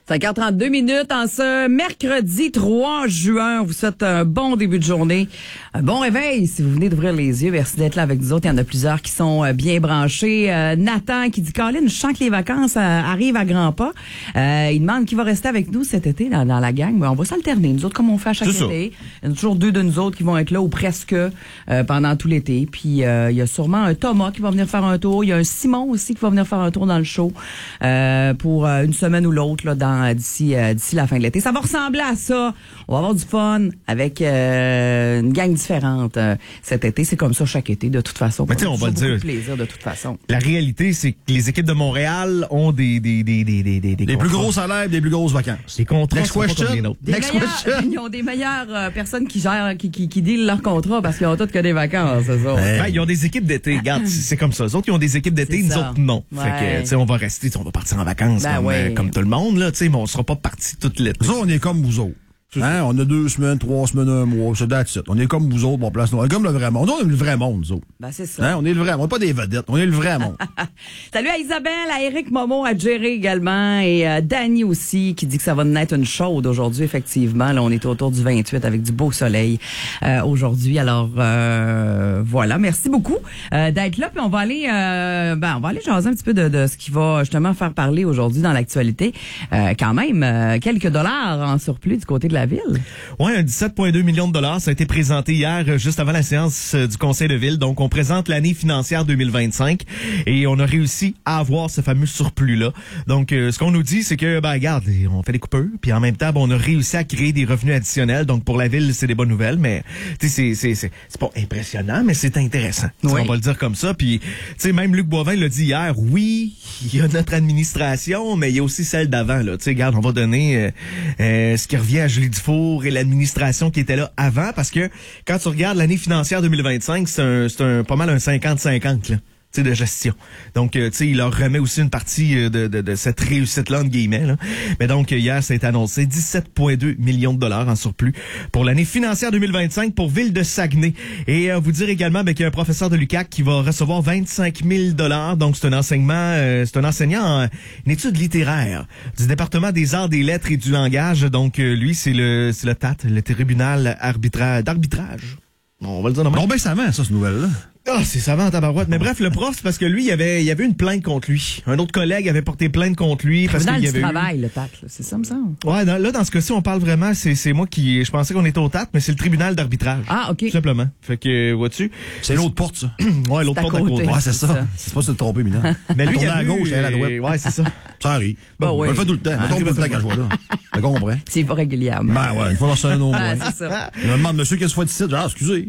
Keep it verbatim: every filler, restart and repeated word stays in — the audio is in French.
cinq heures trente-deux minutes en ce mercredi trois juin. On vous souhaite un bon début de journée, un bon réveil si vous venez d'ouvrir les yeux. Merci d'être là avec nous autres. Il y en a plusieurs qui sont bien branchés. Euh, Nathan qui dit « Colin, je sens que les vacances euh, arrivent à grands pas. Euh, » Il demande qui va rester avec nous cet été dans, dans la gang. Ben, on va s'alterner, nous autres, comme on fait à chaque C'est été. Ça. Il y en a toujours deux de nous autres qui vont être là ou presque euh, pendant tout l'été. Puis euh, il y a sûrement un Thomas qui va venir faire un tour. Il y a un Simon aussi qui va venir faire un tour dans le show euh, pour euh, une semaine ou l'autre là, dans d'ici euh, d'ici la fin de l'été. Ça va ressembler à ça. On va avoir du fun avec euh, une gang différente euh, cet été. C'est comme ça chaque été de toute façon. Mais tu sais, on va le dire. De plaisir de toute façon. La réalité, c'est que les équipes de Montréal ont des des des des des des, des les plus gros salaires, des plus grosses vacances. Les contrats Next sont pas question. comme les nôtres. Des Next meilleurs, question. ils ont des meilleures euh, personnes qui gèrent, qui qui, qui dealent leur contrat parce qu'ils ont toutes que des vacances, c'est ça. Ouais. Ben, ils ont des équipes d'été. Regarde, c'est comme ça. Les autres, ils ont des équipes d'été, C'est nous ça. autres, non. Ouais. Fait que, tu sais, on va rester, on va partir en vacances Ben comme, ouais. euh, comme tout le monde, là, tu sais, mais on sera pas parti toute l'été. Ça, on est comme vous autres. Hein? On a deux semaines, trois semaines, un mois. C'est that's it. On est comme vous autres, on place. On est comme le vrai monde. On est le vrai monde, nous autres. Ben c'est ça. Hein? On est le vrai monde. On n'est pas des vedettes. On est le vrai monde. Salut à Isabelle, à Éric Momo, à Jerry également et à Danny aussi qui dit que ça va naître une chaude aujourd'hui, effectivement. Là, on est autour du vingt-huit avec du beau soleil euh, aujourd'hui. Alors euh, voilà, merci beaucoup euh, d'être là. Puis on va aller euh, ben, on va aller jaser un petit peu de, de ce qui va justement faire parler aujourd'hui dans l'actualité. Euh, quand même, euh, quelques dollars en surplus du côté de la ville. Ouais, un dix-sept virgule deux millions de dollars, ça a été présenté hier, euh, juste avant la séance euh, du Conseil de ville. Donc, on présente l'année financière deux mille vingt-cinq et on a réussi à avoir ce fameux surplus-là. Donc, euh, ce qu'on nous dit, c'est que, ben, regarde, on fait des coupeurs, puis en même temps, ben, on a réussi à créer des revenus additionnels. Donc, pour la ville, c'est des bonnes nouvelles, mais, tu sais, c'est, c'est, c'est, c'est pas impressionnant, mais c'est intéressant. Oui. On va le dire comme ça. Puis, tu sais, même Luc Boivin l'a dit hier, oui, il y a notre administration, mais il y a aussi celle d'avant, là. Tu sais, regarde, on va donner euh, euh, ce qui revient à Julie Dufour et l'administration qui était là avant, parce que quand tu regardes l'année financière deux mille vingt-cinq, c'est un, c'est un pas mal un cinquante cinquante là, tu sais, de gestion. Donc, euh, tu sais, il leur remet aussi une partie de, de, de cette réussite-là, entre guillemets. Là. Mais donc, hier, ça a été annoncé dix-sept virgule deux millions de dollars en surplus pour l'année financière deux mille vingt-cinq pour Ville de Saguenay. Et euh, vous dire également ben, qu'il y a un professeur de l'U Q A C qui va recevoir vingt-cinq mille dollars. Donc, c'est un enseignement, euh, c'est un enseignant en une étude littéraire du département des arts, des lettres et du langage. Donc, euh, lui, c'est le, c'est le T A T, le tribunal arbitra- d'arbitrage. On va le dire. Non, ben, ça va, ça, cette nouvelle-là. Ah, c'est savant en tabarouette. Mais bref, le prof, c'est parce que lui, il y avait, il y avait une plainte contre lui. Un autre collègue avait porté plainte contre lui parce Dans qu'il y le avait travail, le T A T, là. C'est ça, me semble. eu... Ouais, dans, là, dans ce cas-ci, on parle vraiment, c'est, c'est moi qui, je pensais qu'on était au T A T, mais c'est le tribunal d'arbitrage. Ah, OK. Tout simplement. Fait que, vois-tu? C'est l'autre porte, ça. Ouais, l'autre C'est à porte à côté. côté. Ouais, c'est C'est ça. ça. C'est pas se tromper, Mina. Mais lui, il Tourner a à gauche, elle à la droite. Ouais, c'est ça. Ça arrive. Bah On ouais. le fait tout le temps. Ah, On tombe tout le temps quand je vois là. Je comprends. C'est pas régulièrement. Ben ouais, il faut leur sonner au Ah, moins. c'est ça. Il me demande, monsieur, qu'est-ce que vous faites ici? Ah, excusez.